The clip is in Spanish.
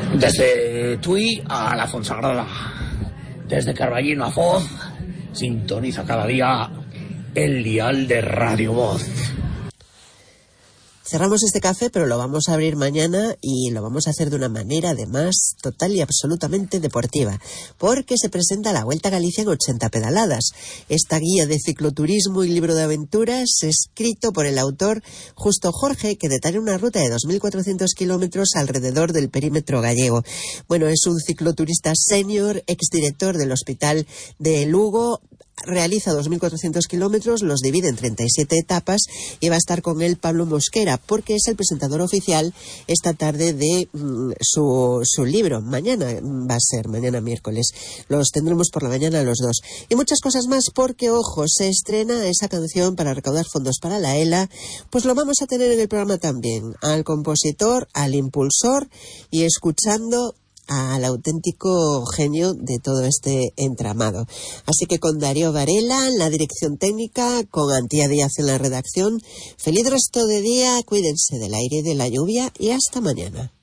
Desde Tui a la Fonsagrada, desde Carballino a Foz, sintoniza cada día el dial de Radio Voz. Cerramos este café, pero lo vamos a abrir mañana y lo vamos a hacer de una manera, además, total y absolutamente deportiva, porque se presenta la Vuelta a Galicia en 80 pedaladas. Esta guía de cicloturismo y libro de aventuras, escrito por el autor Justo Jorge, que detalla una ruta de 2.400 kilómetros alrededor del perímetro gallego. Bueno, es un cicloturista senior, exdirector del Hospital de Lugo. Realiza 2.400 kilómetros, los divide en 37 etapas y va a estar con él Pablo Mosquera, porque es el presentador oficial esta tarde de su libro. Mañana miércoles. Los tendremos por la mañana los dos. Y muchas cosas más, porque, ojo, se estrena esa canción para recaudar fondos para la ELA. Pues lo vamos a tener en el programa también. Al compositor, al impulsor y escuchando al auténtico genio de todo este entramado. Así que con Darío Varela en la dirección técnica, con Antía Díaz en la redacción, feliz resto de día, cuídense del aire y de la lluvia y hasta mañana.